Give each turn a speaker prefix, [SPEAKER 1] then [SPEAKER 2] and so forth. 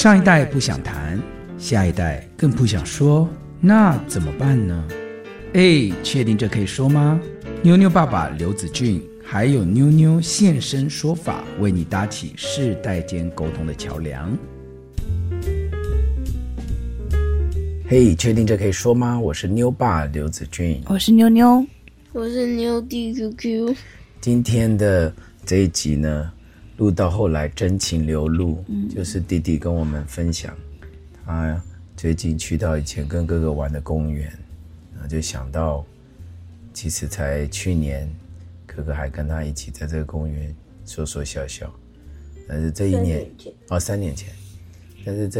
[SPEAKER 1] 上一代不想谈，下一代更不想说，那怎么办呢？确定这可以说吗？妞妞爸爸刘子俊还有妞妞现身说法，为你搭起世代间沟通的桥梁。确定这可以说吗？我是妞爸刘子俊，
[SPEAKER 2] 我是妞妞，
[SPEAKER 3] 我是妞弟 QQ。
[SPEAKER 1] 今天的这一集呢，录到后来真情流露，就是弟弟跟我们分享他最近去到以前跟哥哥玩的公园，然后就想到其实才去年哥哥还跟他一起在这个公园说说笑笑，但是这一年3年前，但是